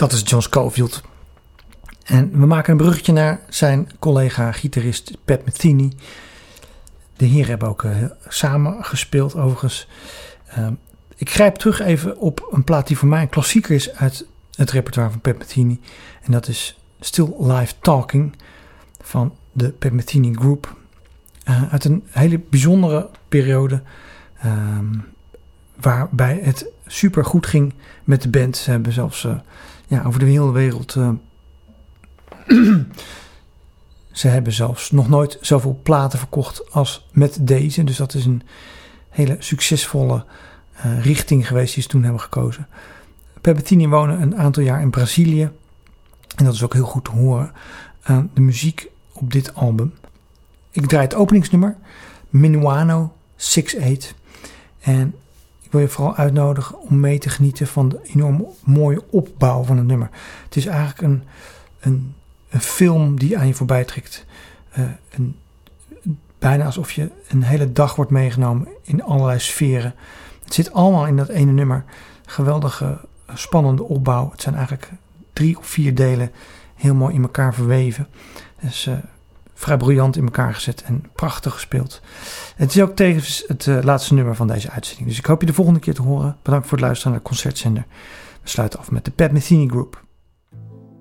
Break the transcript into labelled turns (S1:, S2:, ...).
S1: Dat is John Scofield. En we maken een bruggetje naar zijn collega-gitarist Pat Metheny. De heren hebben ook samen gespeeld overigens. Ik grijp terug even op een plaat die voor mij een klassieker is uit het repertoire van Pat Metheny. En dat is Still Live Talking van de Pat Metheny Group. Uit een hele bijzondere periode waarbij het super goed ging met de band. Ze hebben zelfs over de hele wereld... Ze hebben zelfs nog nooit zoveel platen verkocht als met deze. Dus dat is een hele succesvolle richting geweest die ze toen hebben gekozen. Pat Metheny woonde een aantal jaar in Brazilië. En dat is ook heel goed te horen aan de muziek op dit album. Ik draai het openingsnummer, Minuano 6/8. En ik wil je vooral uitnodigen om mee te genieten van de enorm mooie opbouw van het nummer. Het is eigenlijk een film die aan je voorbij trekt. Bijna alsof je een hele dag wordt meegenomen in allerlei sferen. Het zit allemaal in dat ene nummer. Geweldige, spannende opbouw. Het zijn eigenlijk 3 of 4 delen heel mooi in elkaar verweven. Dus vrij briljant in elkaar gezet en prachtig gespeeld. Het is ook tevens het laatste nummer van deze uitzending. Dus ik hoop je de volgende keer te horen. Bedankt voor het luisteren naar de Concertzender. We sluiten af met de Pat Metheny Group.